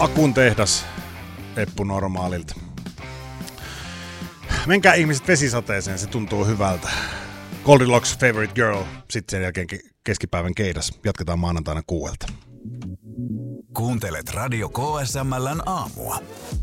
Akun tehdas Eppu Normaalilta. Menkää ihmiset vesisateeseen, se tuntuu hyvältä. Goldilocks Favorite Girl, sitten sen jälkeen keskipäivän keidas. Jatketaan maanantaina 6. Kuuntelet Radio KSML:n aamua.